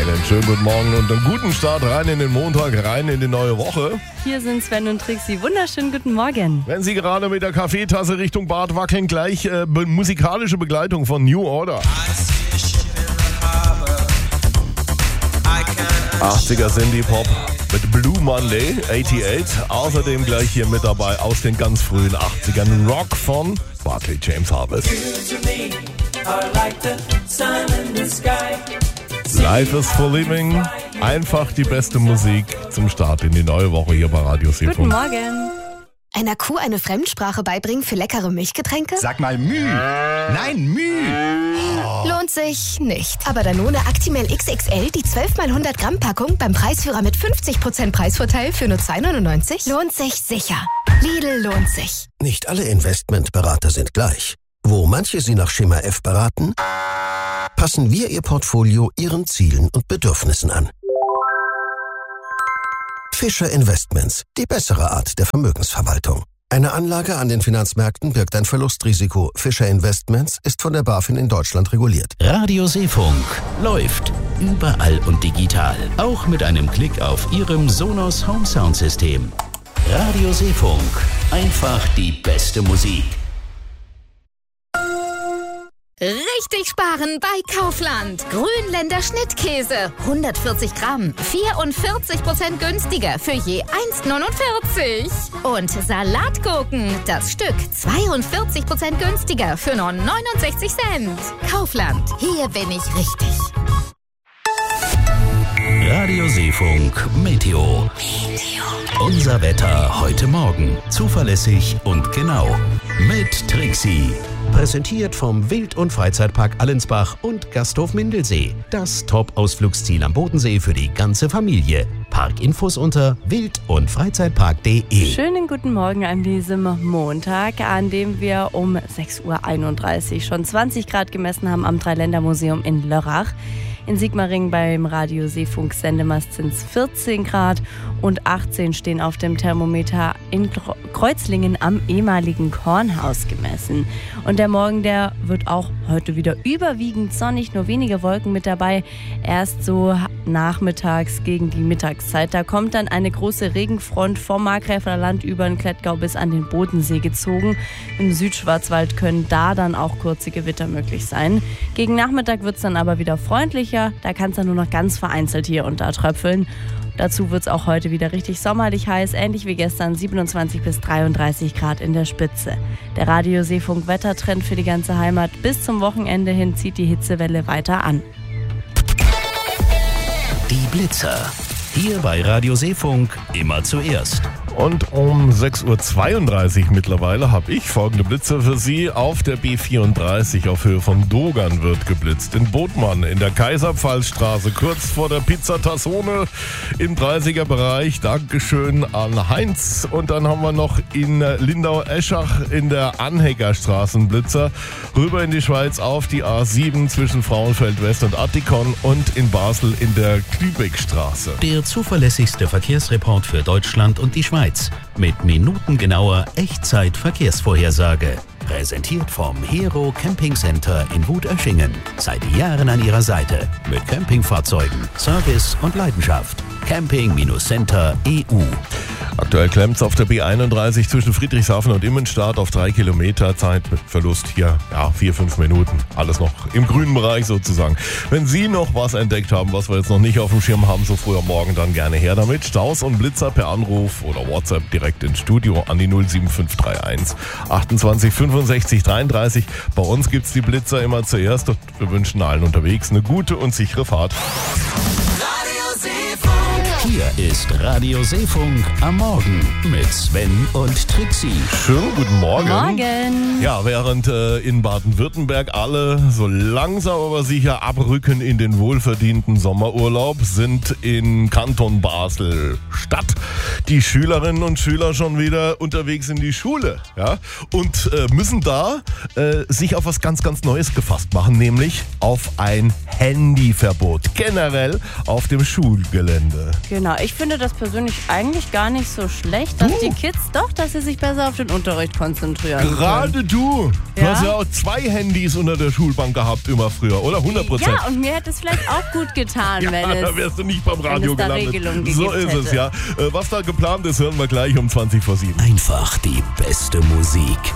Einen schönen guten Morgen und einen guten Start rein in den Montag, rein in die neue Woche. Hier sind Sven und Trixi. Wunderschönen guten Morgen. Wenn Sie gerade mit der Kaffeetasse Richtung Bad wackeln, gleich musikalische Begleitung von New Order. 80er Synthie-Pop mit Blue Monday, 88. Außerdem gleich hier mit dabei aus den ganz frühen 80ern Rock von Barclay James Harvest. Life is for living. Einfach die beste Musik zum Start in die neue Woche hier bei Radio Seefunk. Guten Morgen. Einer Kuh eine Fremdsprache beibringen für leckere Milchgetränke? Sag mal Müh. Nein, Müh. Lohnt sich nicht. Aber Danone Actimel XXL, die 12 x 100 Gramm Packung beim Preisführer mit 50% Preisvorteil für nur 2,99 lohnt sich sicher. Lidl lohnt sich. Nicht alle Investmentberater sind gleich. Wo manche Sie nach Schema F beraten, passen wir Ihr Portfolio Ihren Zielen und Bedürfnissen an. Fischer Investments, die bessere Art der Vermögensverwaltung. Eine Anlage an den Finanzmärkten birgt ein Verlustrisiko. Fischer Investments ist von der BaFin in Deutschland reguliert. Radio Seefunk läuft überall und digital. Auch mit einem Klick auf Ihrem Sonos Home Sound System. Radio Seefunk. Einfach die beste Musik. Richtig sparen bei Kaufland. Grünländer Schnittkäse. 140 Gramm. 44% günstiger für je 1,49. Und Salatgurken. Das Stück 42% günstiger für nur 69 Cent. Kaufland. Hier bin ich richtig. Radio Seefunk Meteo. Unser Wetter heute Morgen. Zuverlässig und genau. Mit Trixi. Präsentiert vom Wild- und Freizeitpark Allensbach und Gasthof Mindelsee. Das Top-Ausflugsziel am Bodensee für die ganze Familie. Parkinfos unter wild- und freizeitpark.de. Schönen guten Morgen an diesem Montag, an dem wir um 6.31 Uhr schon 20 Grad gemessen haben am Dreiländermuseum in Lörrach. In Sigmaringen beim Radio Seefunk Sendemast sind es 14 Grad und 18 stehen auf dem Thermometer in Kreuzlingen am ehemaligen Kornhaus gemessen. Und der Morgen, der wird auch heute wieder überwiegend sonnig, nur wenige Wolken mit dabei. Erst so nachmittags gegen die Mittagszeit. Da kommt dann eine große Regenfront vom Markgräfler Land über den Klettgau bis an den Bodensee gezogen. Im Südschwarzwald können da dann auch kurze Gewitter möglich sein. Gegen Nachmittag wird es dann aber wieder freundlicher. Da kann es dann nur noch ganz vereinzelt hier und da tröpfeln. Dazu wird es auch heute wieder richtig sommerlich heiß, ähnlich wie gestern 27 bis 33 Grad in der Spitze. Der Radio Seefunk Wettertrend für die ganze Heimat. Bis zum Wochenende hin zieht die Hitzewelle weiter an. Die Blitzer. Hier bei Radio Seefunk immer zuerst. Und um 6.32 Uhr mittlerweile habe ich folgende Blitzer für Sie. Auf der B34 auf Höhe von Dogern wird geblitzt. In Bodmann in der Kaiserpfalzstraße, kurz vor der Pizza Tassone im 30er-Bereich. Dankeschön an Heinz. Und dann haben wir noch in Lindau-Eschach in der Anheckerstraße einen Blitzer. Rüber in die Schweiz auf die A7 zwischen Frauenfeld-West und Attikon und in Basel in der Klübeckstraße. Der zuverlässigste Verkehrsreport für Deutschland und die Schweiz. Mit minutengenauer Echtzeit-Verkehrsvorhersage. Präsentiert vom Hero Camping Center in Wutöschingen. Seit Jahren an Ihrer Seite. Mit Campingfahrzeugen, Service und Leidenschaft. Camping-Center.eu. Aktuell klemmt es auf der B31 zwischen Friedrichshafen und Immenstadt auf 3 Kilometer. Zeitverlust hier, 4-5 Minuten. Alles noch im grünen Bereich sozusagen. Wenn Sie noch was entdeckt haben, was wir jetzt noch nicht auf dem Schirm haben, so früh am Morgen, dann gerne her damit. Staus und Blitzer per Anruf oder WhatsApp direkt ins Studio an die 07531 28 65 33. Bei uns gibt es die Blitzer immer zuerst und wir wünschen allen unterwegs eine gute und sichere Fahrt. Hier ist Radio Seefunk am Morgen mit Sven und Trixi. Schönen guten Morgen. Morgen. Ja, während in Baden-Württemberg alle so langsam aber sicher abrücken in den wohlverdienten Sommerurlaub, sind in Kanton Basel-Stadt die Schülerinnen und Schüler schon wieder unterwegs in die Schule. Ja? Und müssen da sich auf was ganz, ganz Neues gefasst machen, nämlich auf ein Handyverbot. Generell auf dem Schulgelände. Genau, ich finde das persönlich eigentlich gar nicht so schlecht, dass die Kids dass sie sich besser auf den Unterricht konzentrieren Gerade du. Du Ja? hast ja auch 2 Handys unter der Schulbank gehabt immer früher, oder? 100%. Ja, und mir hätte es vielleicht auch gut getan, wenn Da es... wärst du nicht beim Radio wenn es da gelandet. Regelungen So gegeben ist es, hätte. ja. Was da geplant ist, hören wir gleich um 20 vor 7. Einfach die beste Musik.